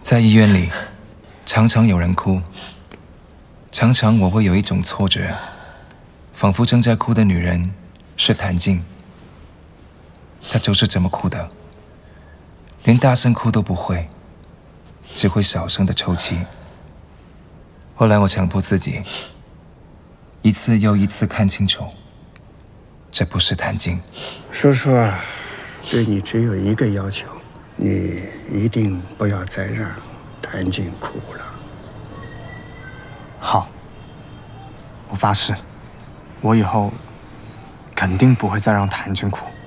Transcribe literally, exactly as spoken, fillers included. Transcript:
在医院里，常常有人哭，常常我会有一种错觉，仿佛正在哭的女人是谭静。她就是这么哭的，连大声哭都不会，只会小声的抽泣。后来我强迫自己，一次又一次看清楚，这不是谭静。 叔叔啊，对你只有一个要求，你一定不要再让谭静哭了。 好，我发誓，我以后肯定不会再让谭静哭。